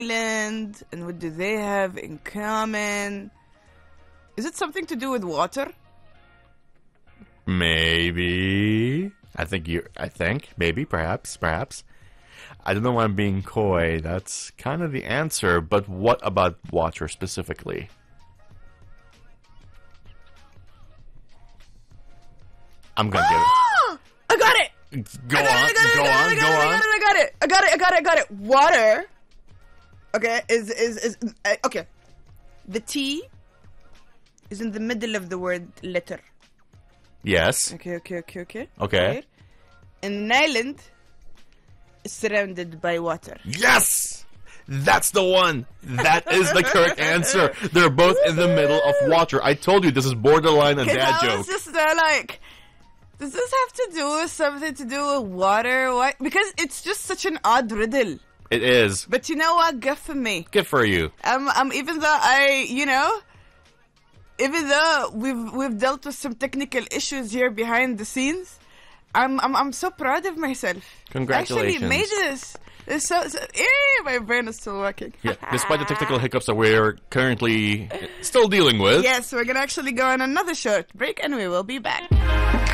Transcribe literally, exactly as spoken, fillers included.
island, and what do they have in common? Is it something to do with water? Maybe. I think you. I think maybe, perhaps, perhaps. I don't know why I'm being coy. That's kind of the answer. But what about water specifically? I'm gonna get Ah! I got it! it. Go I got on, it, I got it, go I got on, it, go I on. got it, I got it, I got it, I got it, I got it, I got it. Water, okay, is, is, is, uh, okay. The T is in the middle of the word letter. Yes. Okay, okay, okay, okay. Okay. Right? And an island is surrounded by water. Yes! That's the one! That is the correct answer. They're both in the middle of water. I told you this is borderline a Because dad I joke. was just there like, does this have to do with something to do with water? Why? Because it's just such an odd riddle. It is. But you know what? Good for me. Good for you. Um, um, even though I, you know, even though we've we've dealt with some technical issues here behind the scenes, I'm I'm I'm so proud of myself. Congratulations. Actually made this. It's so, so eh, my brain is still working. Yeah, despite the technical hiccups that we're currently still dealing with. Yes, we're gonna actually go on another short break, and we will be back.